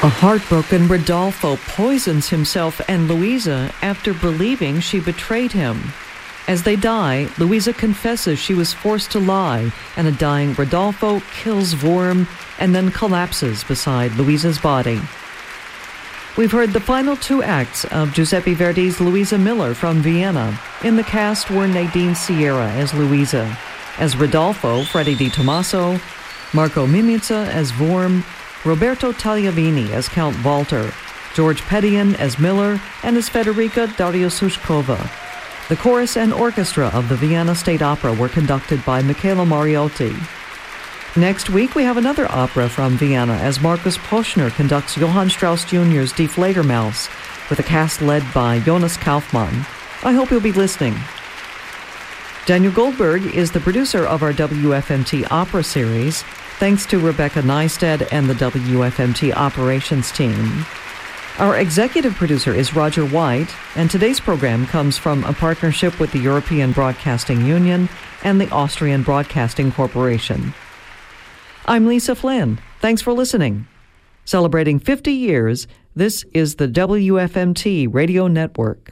A heartbroken Rodolfo poisons himself and Luisa after believing she betrayed him. As they die, Luisa confesses she was forced to lie, and a dying Rodolfo kills Worm and then collapses beside Luisa's body. We've heard the final two acts of Giuseppe Verdi's Luisa Miller from Vienna. In the cast were Nadine Sierra as Luisa, as Rodolfo, Freddie Di Tommaso, Marco Mimica as Worm, Roberto Tagliavini as Count Walter, George Pedian as Miller, and as Federica Dariusz-Hushkova. The chorus and orchestra of the Vienna State Opera were conducted by Michela Mariotti. Next week, we have another opera from Vienna as Markus Poschner conducts Johann Strauss Jr.'s Die Fledermaus with a cast led by Jonas Kaufmann. I hope you'll be listening. Daniel Goldberg is the producer of our WFMT opera series. Thanks to Rebecca Neisted and the WFMT operations team. Our executive producer is Roger White, and today's program comes from a partnership with the European Broadcasting Union and the Austrian Broadcasting Corporation. I'm Lisa Flynn. Thanks for listening. Celebrating 50 years, this is the WFMT Radio Network.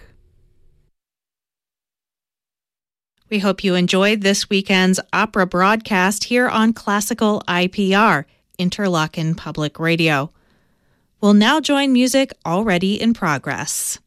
We hope you enjoyed this weekend's opera broadcast here on Classical IPR, Interlochen Public Radio. We'll now join music already in progress.